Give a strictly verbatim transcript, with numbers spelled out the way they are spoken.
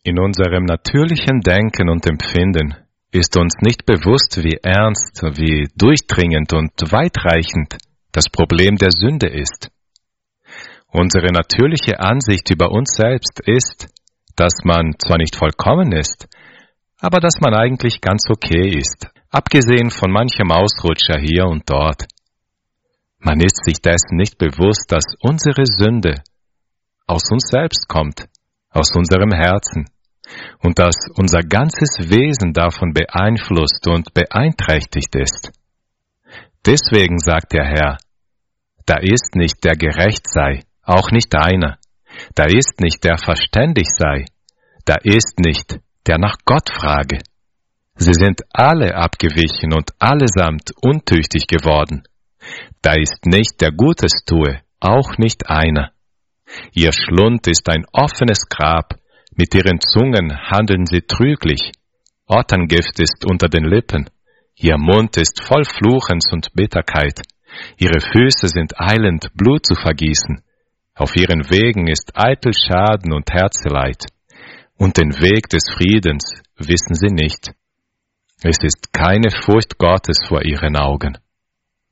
In unserem natürlichen Denken und Empfinden ist uns nicht bewusst, wie ernst, wie durchdringend und weitreichend das Problem der Sünde ist. Unsere natürliche Ansicht über uns selbst ist, dass man zwar nicht vollkommen ist, aber dass man eigentlich ganz okay ist, abgesehen von manchem Ausrutscher hier und dort. Man ist sich dessen nicht bewusst, dass unsere Sünde aus uns selbst kommt, aus unserem Herzen, und dass unser ganzes Wesen davon beeinflusst und beeinträchtigt ist. Deswegen sagt der Herr, da ist nicht der gerecht sei, auch nicht einer, da ist nicht der verständig sei, da ist nicht der nach Gott frage. Sie sind alle abgewichen und allesamt untüchtig geworden. Da ist nicht der Gutes tue, auch nicht einer. Ihr Schlund ist ein offenes Grab, mit ihren Zungen handeln sie trüglich. Otterngift ist unter den Lippen, ihr Mund ist voll Fluchens und Bitterkeit. Ihre Füße sind eilend, Blut zu vergießen. Auf ihren Wegen ist eitel Schaden und Herzeleid. Und den Weg des Friedens wissen sie nicht. Es ist keine Furcht Gottes vor ihren Augen.